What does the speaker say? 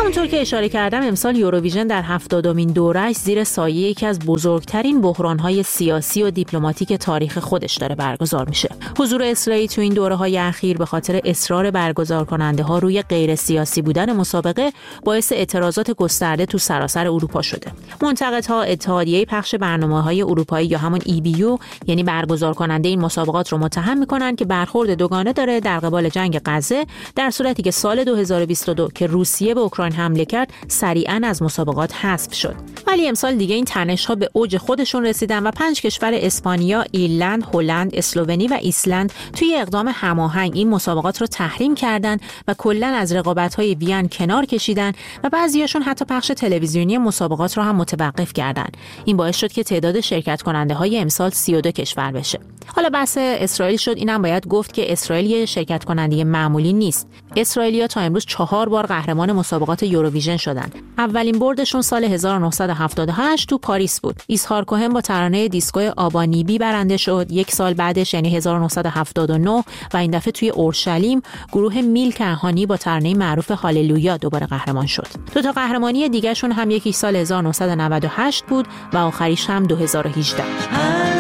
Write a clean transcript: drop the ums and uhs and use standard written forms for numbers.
همونطور که اشاره کردم امسال یوروویژن در 70مین دوره‌اش زیر سایه یکی از بزرگترین بحران‌های سیاسی و دیپلماتیک تاریخ خودش داره برگزار میشه. حضور اسرائیل تو این دوره‌های اخیر به خاطر اصرار برگزار کننده‌ها روی غیر سیاسی بودن مسابقه باعث اعتراضات گسترده تو سراسر اروپا شده. منتقدها اتحادیه پخش برنامه‌های اروپایی یا همون EBU یعنی برگزار کننده این مسابقات رو متهم می‌کنن که برخورد دوگانه داره در قبال جنگ غزه، در صورتی که سال 2022 که روسیه به اوکراین حمله کرد سریعاً از مسابقات حذف شد. ولی امسال دیگه این تنش‌ها به اوج خودشون رسیدن و 5 کشور اسپانیا، ایرلند، هلند، اسلوونی و ایسلند توی اقدام هماهنگ این مسابقات رو تحریم کردن و کلاً از رقابت‌های وین کنار کشیدن و بعضیاشون حتی پخش تلویزیونی مسابقات رو هم متوقف کردن. این باعث شد که تعداد شرکت کننده‌های امسال 32 کشور بشه. حالا بحث اسرائیل شد، اینم باید گفت که اسرائیل یه شرکت کننده معمولی نیست. اسرائیلیا تا امروز 4 بار قهرمان مسابقات یوروویژن شدن. اولین بردشون سال 1978 تو پاریس بود. ایسهار کوهن با ترانه دیسکو آبانیبی برنده شد. 1 سال بعدش یعنی 1979 و این دفعه توی اورشلیم گروه میل کهانی با ترانه معروف هاللویا دوباره قهرمان شد. 2 تا قهرمانی دیگه شون هم یکی سال 1998 بود و آخریش هم 2018.